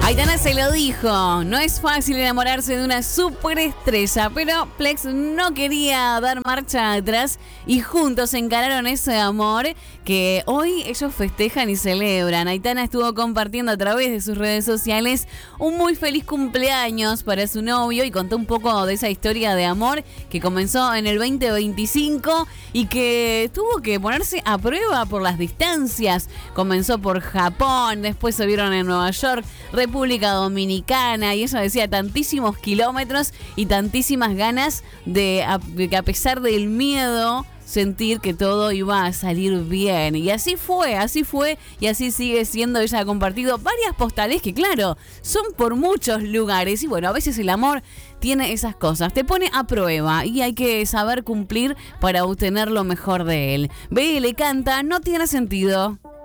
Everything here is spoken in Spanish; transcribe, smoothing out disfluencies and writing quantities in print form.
Aitana se lo dijo, no es fácil enamorarse de una superestrella, pero Plex no quería dar marcha atrás y juntos encararon ese amor que hoy ellos festejan y celebran. Aitana estuvo compartiendo a través de sus redes sociales un muy feliz cumpleaños para su novio y contó un poco de esa historia de amor que comenzó en el 2025 y que tuvo que ponerse a prueba por las distancias. Comenzó por Japón, después se vieron en Nueva York, República Dominicana, y ella decía tantísimos kilómetros y tantísimas ganas de que a pesar del miedo sentir que todo iba a salir bien. Y así fue y así sigue siendo. Ella ha compartido varias postales que claro, son por muchos lugares y bueno, a veces el amor tiene esas cosas, te pone a prueba y hay que saber cumplir para obtener lo mejor de él. BL canta No tiene sentido.